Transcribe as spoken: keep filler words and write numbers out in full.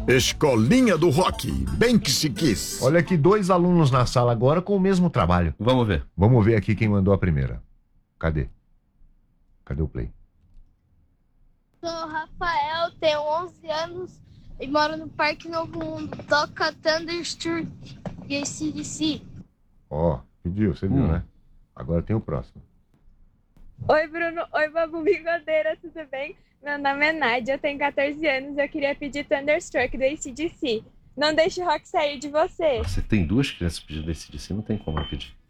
Escolinha do Rock, bem que se quis. Olha aqui, dois alunos na sala agora com o mesmo trabalho. Vamos ver. Vamos ver aqui quem mandou a primeira. Cadê? Cadê o play? Sou Rafael, tenho onze anos e moro no Parque Novo Mundo. Toca Thunderstruck e A C D C. Ó, pediu, você viu, Hum. né? Agora tem o próximo. Oi, Bruno. Oi, Babu Bigodeira, tudo bem? Meu nome é Nádia, eu tenho catorze anos e eu queria pedir Thunderstruck do A C D C. Não deixe o rock sair de você. Você tem duas crianças pedindo esse D C, não tem como eu pedir.